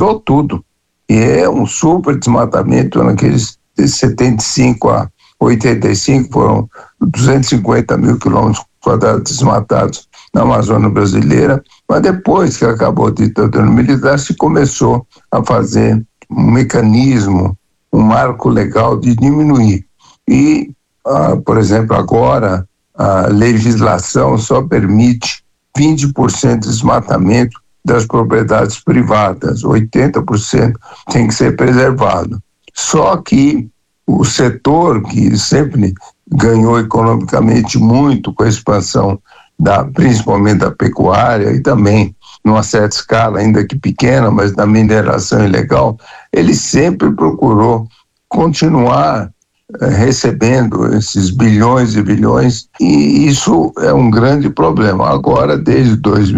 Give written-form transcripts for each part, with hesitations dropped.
pulverizou tudo. E é um super desmatamento naqueles de 75 a 85, foram 250 mil quilômetros quadrados desmatados na Amazônia brasileira, mas depois que acabou a ditadura militar, se começou a fazer um mecanismo, um marco legal de diminuir. E, por exemplo, agora a legislação só permite 20% de desmatamento das propriedades privadas, 80% tem que ser preservado. Só que o setor que sempre ganhou economicamente muito com a expansão principalmente da pecuária e também numa certa escala, ainda que pequena, mas da mineração ilegal, ele sempre procurou continuar recebendo esses bilhões e bilhões, e isso é um grande problema. Agora, desde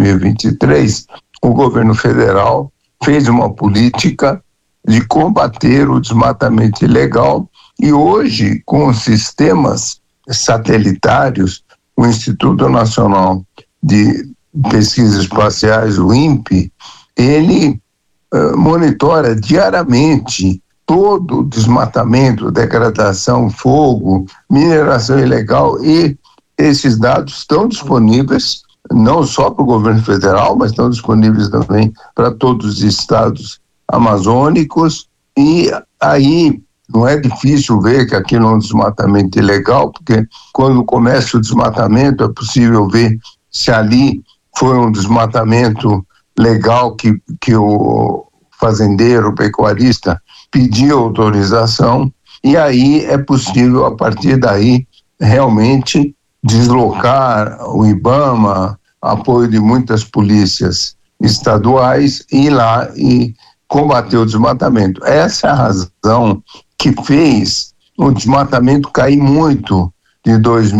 2023, o governo federal fez uma política de combater o desmatamento ilegal e hoje, com os sistemas satelitários, o Instituto Nacional de Pesquisas Espaciais, o INPE, ele monitora diariamente todo o desmatamento, degradação, fogo, mineração ilegal, e esses dados estão disponíveis não só para o governo federal, mas estão disponíveis também para todos os estados amazônicos, e aí não é difícil ver que aquilo é um desmatamento ilegal, porque quando começa o desmatamento é possível ver se ali foi um desmatamento legal que o fazendeiro, o pecuarista pediu autorização, e aí é possível, a partir daí, realmente deslocar o IBAMA, apoio de muitas polícias estaduais, ir lá e combater o desmatamento. Essa é a razão que fez o desmatamento cair muito de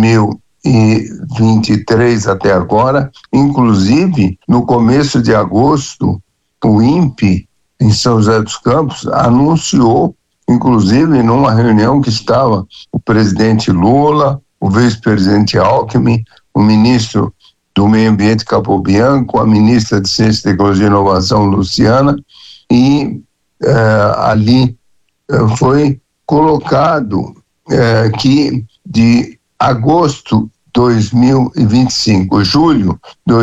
2023 até agora. Inclusive, no começo de agosto, o INPE, em São José dos Campos, anunciou, inclusive numa reunião que estava o presidente Lula, o vice-presidente Alckmin, o ministro do Meio Ambiente Capobianco, a ministra de Ciência, Tecnologia e Inovação Luciana, e ali foi colocado que de agosto 2025, julho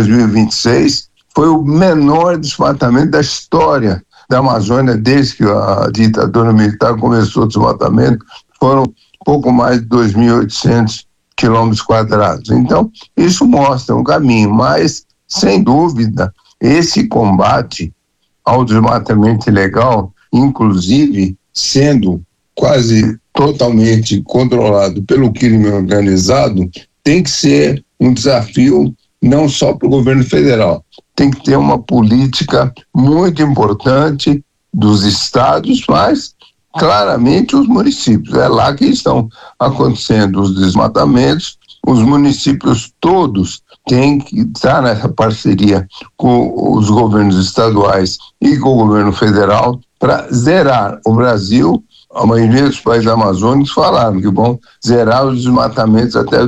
2026, foi o menor desmatamento da história da Amazônia desde que a ditadura militar começou o desmatamento. Foram pouco mais de 2.800 quilômetros quadrados. Então, isso mostra um caminho, mas, sem dúvida, esse combate ao desmatamento ilegal, inclusive sendo quase totalmente controlado pelo crime organizado, tem que ser um desafio não só para o governo federal, tem que ter uma política muito importante dos estados, mas claramente os municípios. É lá que estão acontecendo os desmatamentos. Os municípios todos têm que estar nessa parceria com os governos estaduais e com o governo federal para zerar o Brasil. A maioria dos países amazônicos falaram que vão zerar os desmatamentos até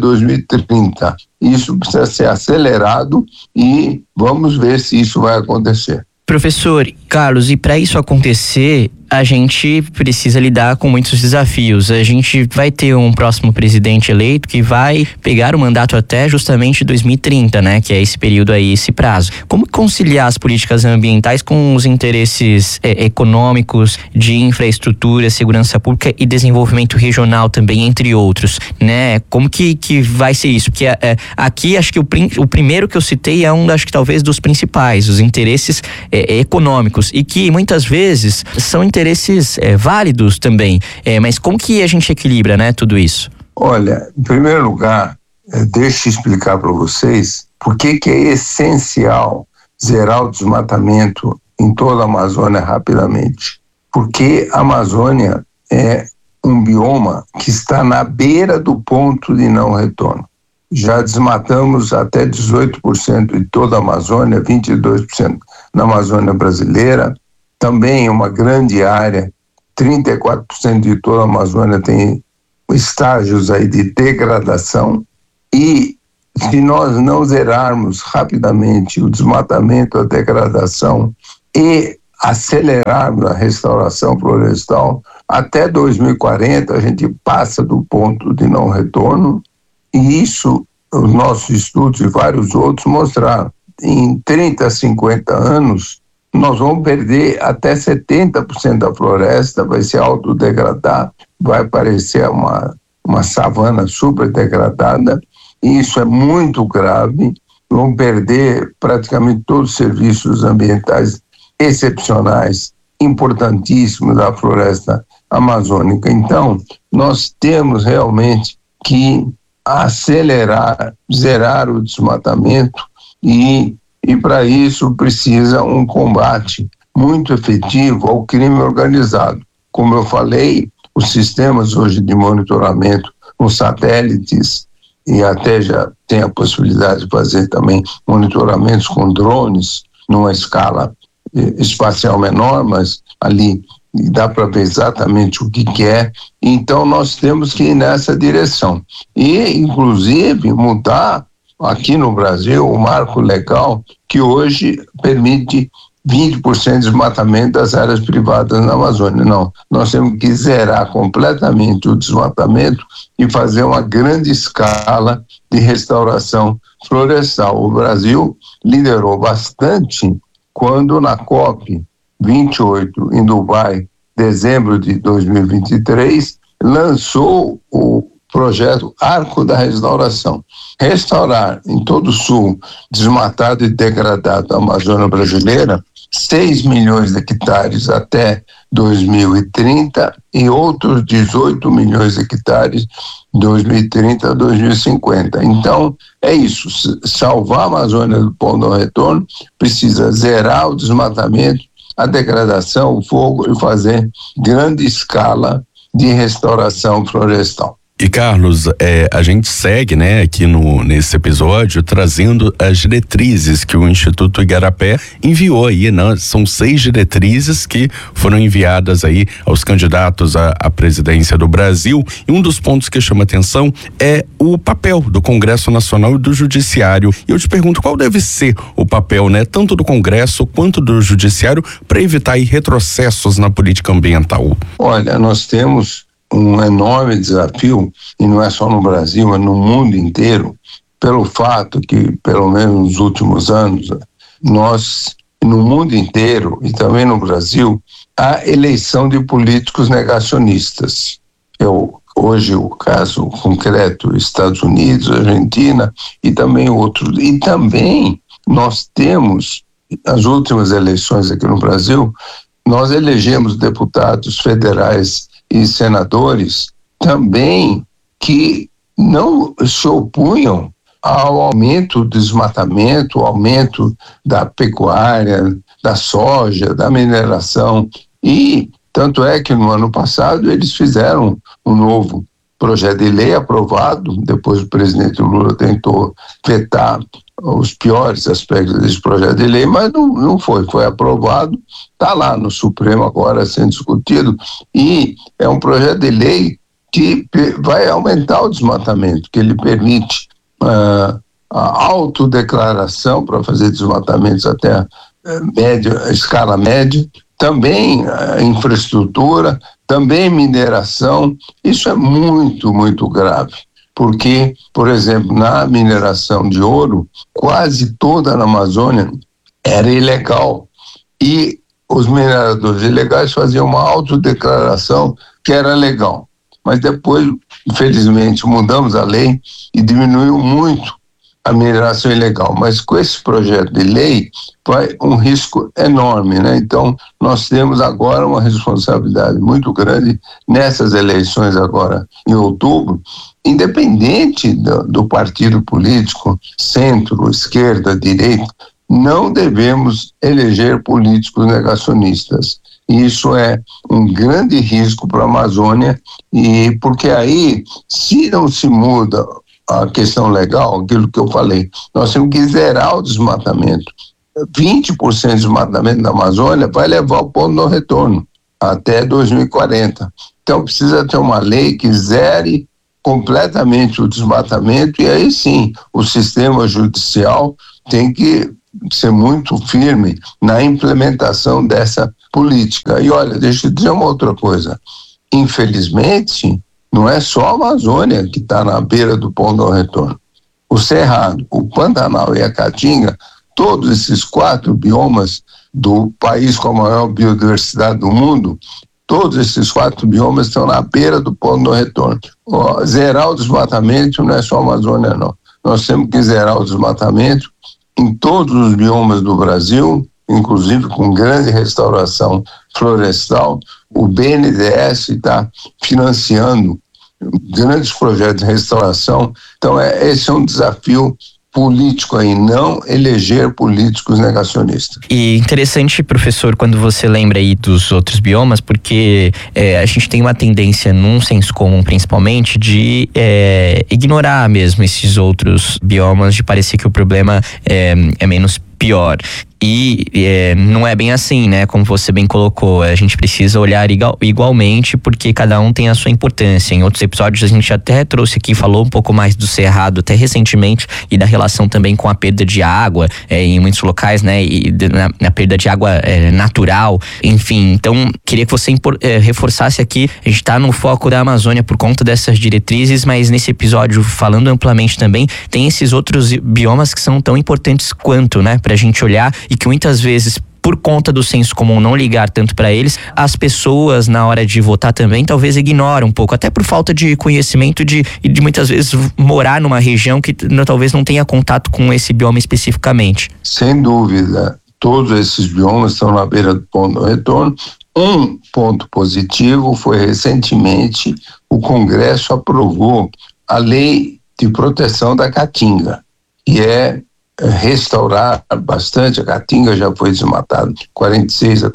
2030. Isso precisa ser acelerado e vamos ver se isso vai acontecer. Professor Carlos, e para isso acontecer, a gente precisa lidar com muitos desafios. A gente vai ter um próximo presidente eleito que vai pegar o mandato até justamente 2030, né? Que é esse período aí, esse prazo. Como conciliar as políticas ambientais com os interesses econômicos, de infraestrutura, segurança pública e desenvolvimento regional também, entre outros, né? Como que vai ser isso? Porque aqui acho que o primeiro que eu citei é acho que talvez dos principais, os interesses econômicos, e que muitas vezes são interesses válidos também, mas como que a gente equilibra, né, tudo isso? Olha, em primeiro lugar, deixa eu explicar para vocês por que é essencial zerar o desmatamento em toda a Amazônia rapidamente. Porque a Amazônia é um bioma que está na beira do ponto de não retorno. Já desmatamos até 18% de toda a Amazônia, 22% na Amazônia brasileira. Também uma grande área, 34% de toda a Amazônia tem estágios aí de degradação, e se nós não zerarmos rapidamente o desmatamento, a degradação e acelerar a restauração florestal. Até 2040 a gente passa do ponto de não retorno, e isso os nossos estudos e vários outros mostraram. Em 30 a 50 anos nós vamos perder até 70% da floresta, vai se autodegradar, vai parecer uma savana super degradada, e isso é muito grave. Vão perder praticamente todos os serviços ambientais excepcionais, importantíssimos da floresta amazônica. Então, nós temos realmente que acelerar, zerar o desmatamento, e para isso precisa um combate muito efetivo ao crime organizado. Como eu falei, os sistemas hoje de monitoramento com satélites, e até já tem a possibilidade de fazer também monitoramentos com drones numa escala espacial menor, mas ali dá para ver exatamente o que é. Então nós temos que ir nessa direção e inclusive mudar aqui no Brasil o marco legal que hoje permite 20% de desmatamento das áreas privadas na Amazônia. Não, nós temos que zerar completamente o desmatamento e fazer uma grande escala de restauração florestal. O Brasil liderou bastante quando na COP28 em Dubai, dezembro de 2023, lançou o projeto Arco da Restauração. Restaurar em todo o sul, desmatado e degradado da Amazônia brasileira, 6 milhões de hectares até 2030 e outros 18 milhões de hectares de 2030 a 2050. Então, é isso. Salvar a Amazônia do ponto de retorno precisa zerar o desmatamento, a degradação, o fogo e fazer grande escala de restauração florestal. E Carlos, a gente segue, né, aqui nesse episódio trazendo as diretrizes que o Instituto Igarapé enviou aí, né? São 6 diretrizes que foram enviadas aí aos candidatos à presidência do Brasil, e um dos pontos que chama atenção é o papel do Congresso Nacional e do Judiciário. E eu te pergunto, qual deve ser o papel, né, tanto do Congresso quanto do Judiciário para evitar aí retrocessos na política ambiental? Olha, nós temos um enorme desafio, e não é só no Brasil, é no mundo inteiro, pelo fato que, pelo menos nos últimos anos, nós, no mundo inteiro e também no Brasil, há eleição de políticos negacionistas. Hoje o caso concreto, Estados Unidos, Argentina e também outros. E também nós temos, as últimas eleições aqui no Brasil, nós elegemos deputados federais e senadores também que não se opunham ao aumento do desmatamento, ao aumento da pecuária, da soja, da mineração. E tanto é que no ano passado eles fizeram um novo projeto de lei aprovado, depois o presidente Lula tentou vetar os piores aspectos desse projeto de lei, mas não foi aprovado, está lá no Supremo agora sendo discutido, e é um projeto de lei que vai aumentar o desmatamento, que ele permite a autodeclaração para fazer desmatamentos até escala média, também infraestrutura, também mineração. Isso é muito, muito grave. Porque, por exemplo, na mineração de ouro, quase toda na Amazônia era ilegal. E os mineradores ilegais faziam uma autodeclaração que era legal. Mas depois, infelizmente, mudamos a lei e diminuiu muito a mineração ilegal. Mas com esse projeto de lei, vai um risco enorme, né? Então, nós temos agora uma responsabilidade muito grande nessas eleições agora em outubro, independente do partido político, centro, esquerda, direita, não devemos eleger políticos negacionistas. Isso é um grande risco para a Amazônia, e porque aí, se não se muda a questão legal, aquilo que eu falei, nós temos que zerar o desmatamento. 20% de desmatamento na Amazônia vai levar ao ponto de não retorno até 2040. Então precisa ter uma lei que zere completamente o desmatamento, e aí sim o sistema judicial tem que ser muito firme na implementação dessa política. E olha, deixa eu dizer uma outra coisa. Infelizmente, não é só a Amazônia que está na beira do ponto do retorno. O Cerrado, o Pantanal e a Caatinga, todos esses 4 biomas do país com a maior biodiversidade do mundo, todos esses 4 biomas estão na beira do ponto do retorno. Zerar o desmatamento não é só a Amazônia, não. Nós temos que zerar o desmatamento em todos os biomas do Brasil, inclusive com grande restauração florestal. O BNDES está financiando grandes projetos de restauração. Então, esse é um desafio político aí, não eleger políticos negacionistas. E interessante, professor, quando você lembra aí dos outros biomas, porque a gente tem uma tendência num senso comum, principalmente, de ignorar mesmo esses outros biomas, de parecer que o problema é menos pior. E não é bem assim, né? Como você bem colocou, a gente precisa olhar igualmente, porque cada um tem a sua importância. Em outros episódios a gente até trouxe aqui, falou um pouco mais do Cerrado, até recentemente, e da relação também com a perda de água em muitos locais, né? E na perda de água natural, enfim. Então, queria que você reforçasse aqui, a gente está no foco da Amazônia por conta dessas diretrizes, mas nesse episódio, falando amplamente também, tem esses outros biomas que são tão importantes quanto, né? Pra gente olhar, e que muitas vezes, por conta do senso comum não ligar tanto para eles, as pessoas na hora de votar também talvez ignoram um pouco, até por falta de conhecimento de muitas vezes morar numa região que talvez não tenha contato com esse bioma especificamente. Sem dúvida, todos esses biomas estão na beira do ponto do retorno. Um ponto positivo foi recentemente o Congresso aprovou a Lei de Proteção da Caatinga, que é restaurar bastante. A Caatinga já foi desmatada 46% a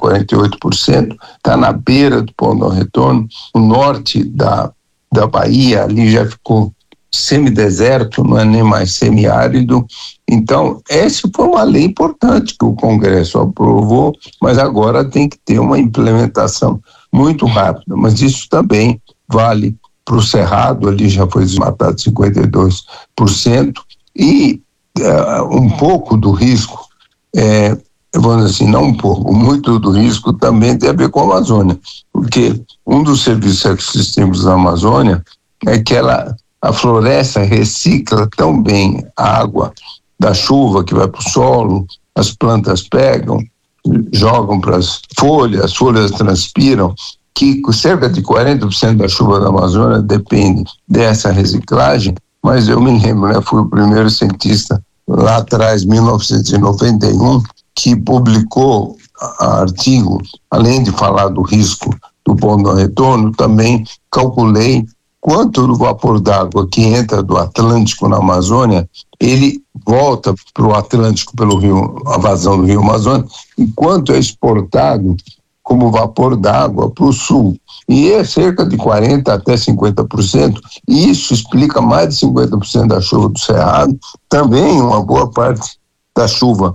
48%, está na beira do ponto do retorno. O norte da Bahia ali já ficou semideserto, não é nem mais semiárido. Então, essa foi uma lei importante que o Congresso aprovou, mas agora tem que ter uma implementação muito rápida. Mas isso também vale para o Cerrado, ali já foi desmatado 52%, e um pouco do risco, vamos dizer assim, não um pouco, muito do risco também tem a ver com a Amazônia, porque um dos serviços ecossistêmicos da Amazônia é que a floresta recicla tão bem a água da chuva que vai para o solo, as plantas pegam, jogam para as folhas transpiram, que cerca de 40% da chuva da Amazônia depende dessa reciclagem. Mas eu me lembro, né, fui o primeiro cientista lá atrás, 1991, que publicou artigo, além de falar do risco do ponto do retorno, também calculei quanto do vapor d'água que entra do Atlântico na Amazônia, ele volta para o Atlântico pelo rio, a vazão do rio Amazonas, e quanto é exportado como vapor d'água para o sul. E é cerca de 40% até 50%, e isso explica mais de 50% da chuva do Cerrado, também uma boa parte da chuva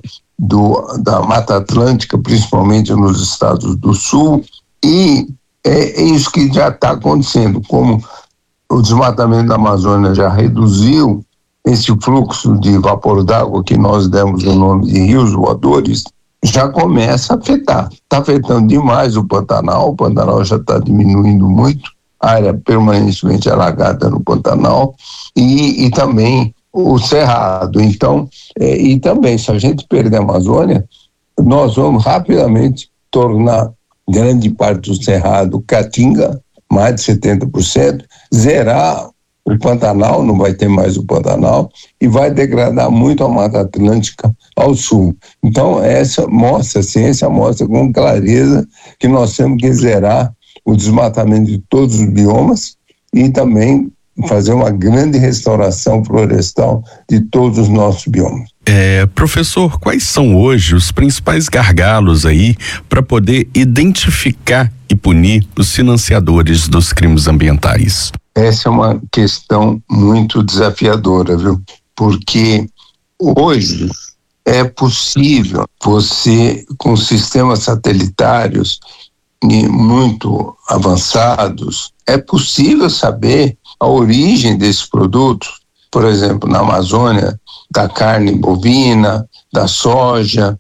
da Mata Atlântica, principalmente nos estados do sul, e é isso que já está acontecendo. Como o desmatamento da Amazônia já reduziu esse fluxo de vapor d'água que nós demos o nome de rios voadores, já começa a afetar. Está afetando demais o Pantanal já está diminuindo muito, a área permanentemente alagada no Pantanal, e também o Cerrado. Então, e também, se a gente perder a Amazônia, nós vamos rapidamente tornar grande parte do Cerrado Caatinga, mais de 70%, zerar o Pantanal, não vai ter mais o Pantanal, e vai degradar muito a Mata Atlântica ao sul. Então, a ciência mostra com clareza que nós temos que zerar o desmatamento de todos os biomas e também fazer uma grande restauração florestal de todos os nossos biomas. Professor, quais são hoje os principais gargalos aí para poder identificar e punir os financiadores dos crimes ambientais? Essa é uma questão muito desafiadora, viu? Porque hoje é possível você, com sistemas satelitários muito avançados, é possível saber a origem desses produtos. Por exemplo, na Amazônia, da carne bovina, da soja,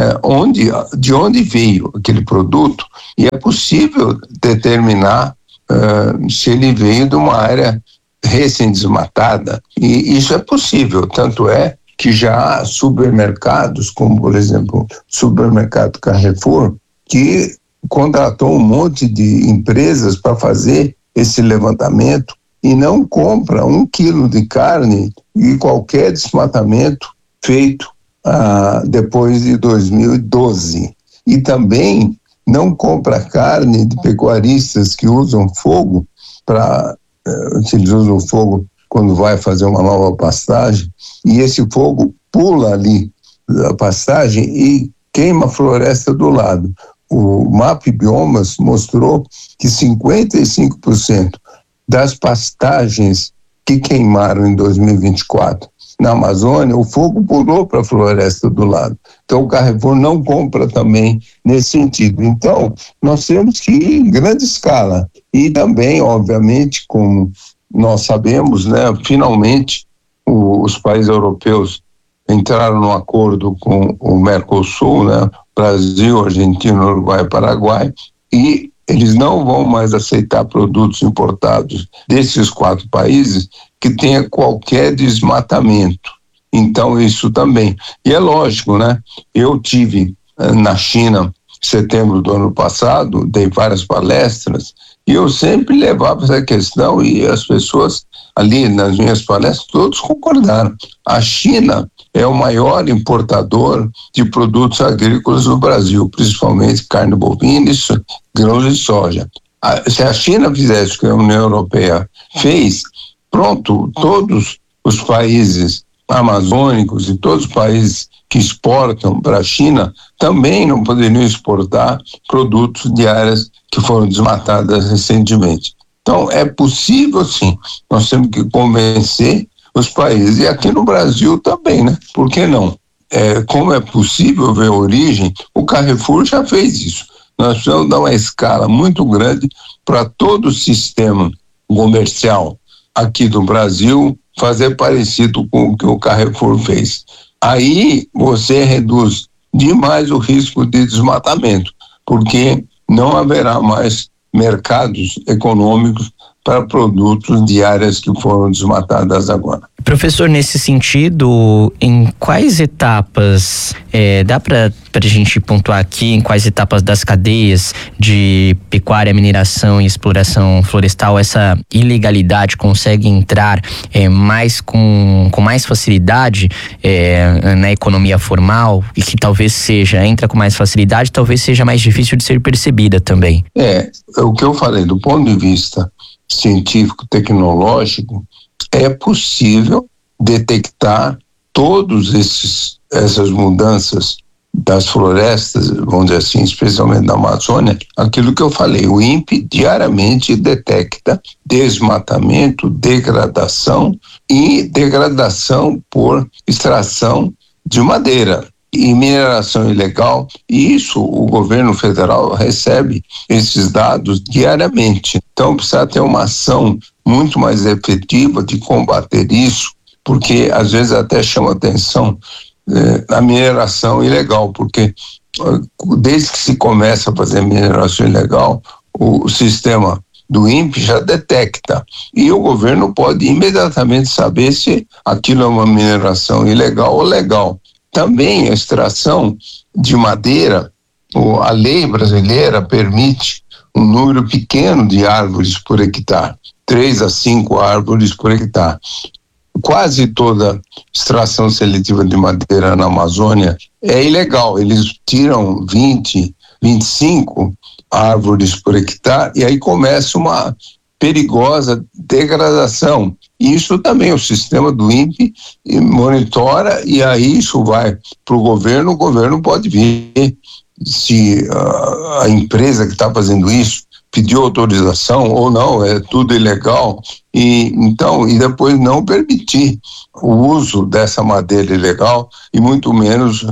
de onde veio aquele produto, e é possível determinar se ele veio de uma área recém-desmatada, e isso é possível, tanto é que já há supermercados, como por exemplo o supermercado Carrefour, que contratou um monte de empresas para fazer esse levantamento e não compra 1 quilo de carne de qualquer desmatamento feito depois de 2012. E também não compra carne de pecuaristas que usam fogo que eles usam fogo quando vai fazer uma nova pastagem, e esse fogo pula ali a pastagem e queima a floresta do lado. O MAP Biomas mostrou que 55% das pastagens que queimaram em 2024 na Amazônia, o fogo pulou para a floresta do lado. Então o Carrefour não compra também nesse sentido. Então nós temos que ir em grande escala. E também, obviamente, como nós sabemos, né, finalmente os países europeus entraram num acordo com o Mercosul, né, Brasil, Argentina, Uruguai e Paraguai, e eles não vão mais aceitar produtos importados desses 4 países que tenha qualquer desmatamento. Então isso também. E é lógico, né? Eu tive na China em setembro do ano passado, dei várias palestras, e eu sempre levava essa questão, e as pessoas ali nas minhas palestras, todos concordaram. A China é o maior importador de produtos agrícolas do Brasil, principalmente carne bovina, grãos de soja. Se a China fizesse o que a União Europeia fez, pronto, todos os países amazônicos e todos os países que exportam para a China também não poderiam exportar produtos de áreas que foram desmatadas recentemente. Então, é possível sim, nós temos que convencer os países, e aqui no Brasil também, né? Por que não? Como é possível ver a origem, o Carrefour já fez isso. Nós precisamos dar uma escala muito grande para todo o sistema comercial aqui do Brasil fazer parecido com o que o Carrefour fez. Aí você reduz demais o risco de desmatamento, porque não haverá mais mercados econômicos para produtos de áreas que foram desmatadas agora. Professor, nesse sentido, em quais etapas, dá para a gente pontuar aqui, em quais etapas das cadeias de pecuária, mineração e exploração florestal essa ilegalidade consegue entrar mais com mais facilidade na economia formal, e que talvez entra com mais facilidade, talvez seja mais difícil de ser percebida também? O que eu falei, do ponto de vista científico, tecnológico, é possível detectar todos essas mudanças das florestas, vamos dizer assim, especialmente na Amazônia. Aquilo que eu falei, o INPE diariamente detecta desmatamento, degradação e degradação por extração de madeira e mineração ilegal, e isso o governo federal recebe esses dados diariamente. Então precisa ter uma ação muito mais efetiva de combater isso, porque às vezes até chama atenção a mineração ilegal, porque desde que se começa a fazer mineração ilegal, o sistema do INPE já detecta, e o governo pode imediatamente saber se aquilo é uma mineração ilegal ou legal. Também a extração de madeira, a lei brasileira permite um número pequeno de árvores por hectare, 3 a 5 árvores por hectare. Quase toda extração seletiva de madeira na Amazônia é ilegal, eles tiram 20, 25 árvores por hectare, e aí começa uma perigosa degradação. Isso também o sistema do INPE monitora, e aí isso vai para o governo pode ver se a empresa que está fazendo isso pediu autorização ou não, é tudo ilegal, e depois não permitir o uso dessa madeira ilegal, e muito menos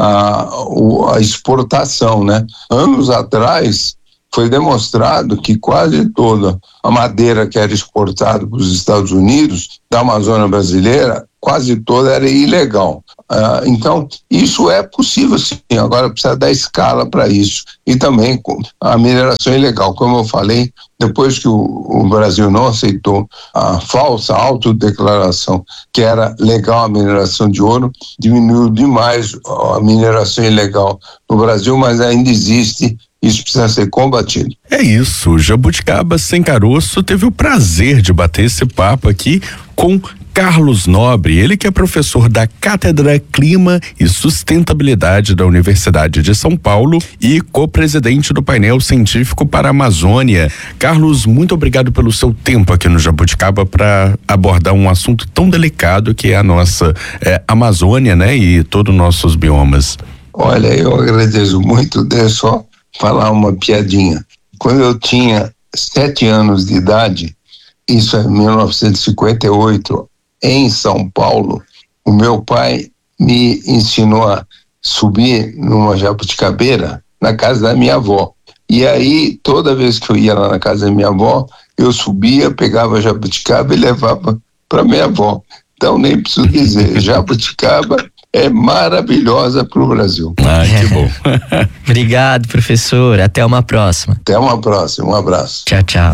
a exportação, né? Anos atrás foi demonstrado que quase toda a madeira que era exportada para os Estados Unidos, da Amazônia brasileira, quase toda era ilegal. Então, isso é possível sim, agora precisa dar escala para isso. E também a mineração ilegal, como eu falei, depois que o Brasil não aceitou a falsa autodeclaração que era legal a mineração de ouro, diminuiu demais a mineração ilegal no Brasil, mas ainda existe. Isso precisa ser combatido. É isso, Jabuticaba Sem Caroço teve o prazer de bater esse papo aqui com Carlos Nobre, ele que é professor da Cátedra Clima e Sustentabilidade da Universidade de São Paulo e co-presidente do painel científico para a Amazônia. Carlos, muito obrigado pelo seu tempo aqui no Jabuticaba para abordar um assunto tão delicado que é a nossa Amazônia, né? E todos os nossos biomas. Olha, eu agradeço muito, deixa eu só falar uma piadinha. Quando eu tinha 7 anos de idade, isso é 1958, em São Paulo, o meu pai me ensinou a subir numa jabuticabeira na casa da minha avó. E aí, toda vez que eu ia lá na casa da minha avó, eu subia, pegava a jabuticaba e levava para minha avó. Então, nem preciso dizer, jabuticaba é maravilhosa para o Brasil. Que bom. Obrigado, professor. Até uma próxima. Até uma próxima. Um abraço. Tchau, tchau.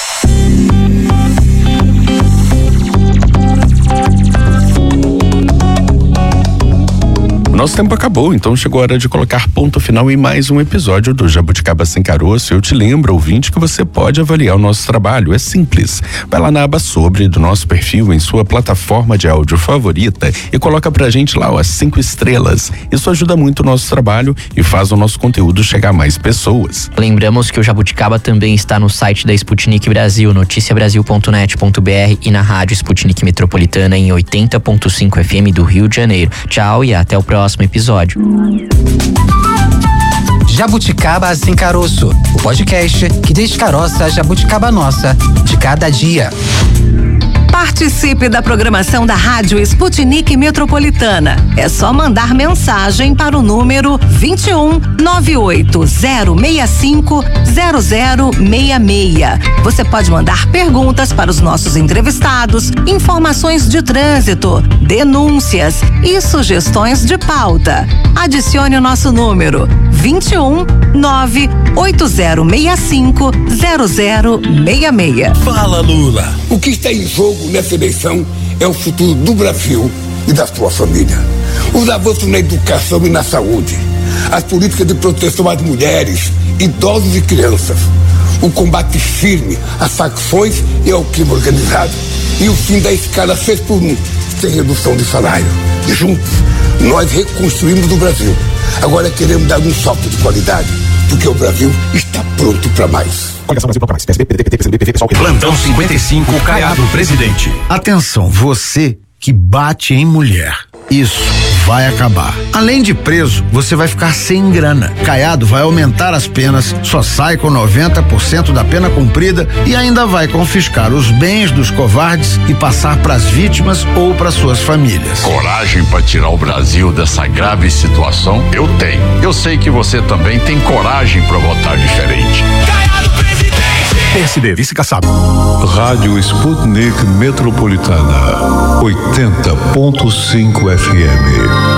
Nosso tempo acabou, então chegou a hora de colocar ponto final em mais um episódio do Jabuticaba Sem Caroço. Eu te lembro, ouvinte, que você pode avaliar o nosso trabalho. É simples. Vai lá na aba Sobre do nosso perfil em sua plataforma de áudio favorita e coloca pra gente lá as 5 estrelas. Isso ajuda muito o nosso trabalho e faz o nosso conteúdo chegar a mais pessoas. Lembramos que o Jabuticaba também está no site da Sputnik Brasil, noticiabrasil.net.br e na rádio Sputnik Metropolitana em 80.5 FM do Rio de Janeiro. Tchau e até o próximo episódio. Jabuticaba Sem Caroço, o podcast que descaroça a jabuticaba nossa de cada dia. Participe da programação da Rádio Sputnik Metropolitana. É só mandar mensagem para o número 21 98065 0066. Você pode mandar perguntas para os nossos entrevistados, informações de trânsito, denúncias e sugestões de pauta. Adicione o nosso número 21 98065 0066. Fala, Lula. O que está em jogo nessa eleição é o futuro do Brasil e da sua família. Os avanços na educação e na saúde, as políticas de proteção às mulheres, idosos e crianças, o combate firme às facções e ao crime organizado e o fim da escala 6x1, sem redução de salário. Juntos, nós reconstruímos o Brasil. Agora queremos dar um salto de qualidade, porque o Brasil está pronto para mais. Coligação Brasil Proclamais, PSB, PDT, PCB, PV, PSOL. Plantão 55, Caiado, presidente. Atenção, você que bate em mulher. Isso vai acabar. Além de preso, você vai ficar sem grana. Caiado vai aumentar as penas, só sai com 90% da pena cumprida e ainda vai confiscar os bens dos covardes e passar para as vítimas ou para suas famílias. Coragem para tirar o Brasil dessa grave situação? Eu tenho. Eu sei que você também tem coragem para votar diferente. Caiado, presidente! PSB, vice-caçado. Rádio Sputnik Metropolitana, 80.5 FM.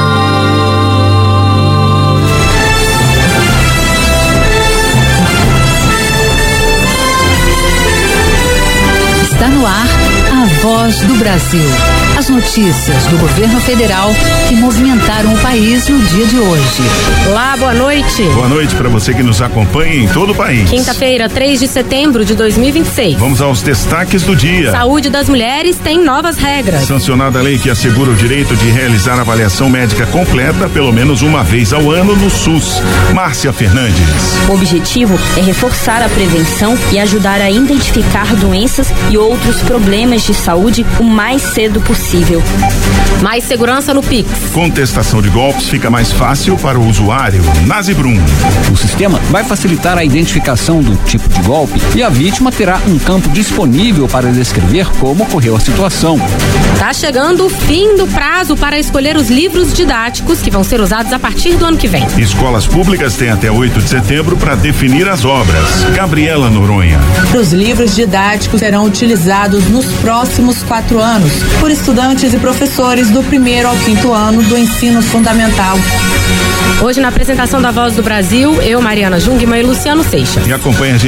Está no ar a Voz do Brasil. As notícias do governo federal que movimentaram o país no dia de hoje. Olá, boa noite. Boa noite para você que nos acompanha em todo o país. Quinta-feira, 3 de setembro de 2026. Vamos aos destaques do dia. Saúde das mulheres tem novas regras. Sancionada a lei que assegura o direito de realizar avaliação médica completa pelo menos uma vez ao ano no SUS. Márcia Fernandes. O objetivo é reforçar a prevenção e ajudar a identificar doenças e outros problemas de saúde o mais cedo possível. Mais segurança no Pix. Contestação de golpes fica mais fácil para o usuário. Nazibrum. O sistema vai facilitar a identificação do tipo de golpe e a vítima terá um campo disponível para descrever como ocorreu a situação. Tá chegando o fim do prazo para escolher os livros didáticos que vão ser usados a partir do ano que vem. Escolas públicas têm até 8 de setembro para definir as obras. Gabriela Noronha. Os livros didáticos serão utilizados nos próximos 4 anos por estudantes estudantes e professores do 1º ao 5º ano do ensino fundamental. Hoje, na apresentação da Voz do Brasil, eu, Mariana Jungmann e Luciano Seixas. E acompanha a gente